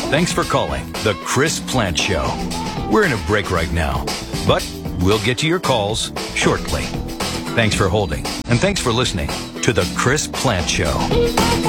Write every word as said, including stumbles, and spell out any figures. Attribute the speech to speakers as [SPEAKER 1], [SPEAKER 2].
[SPEAKER 1] Thanks for calling The Chris Plant Show. We're in a break right now, but we'll get to your calls shortly. Thanks for holding, and thanks for listening to The Chris Plant Show.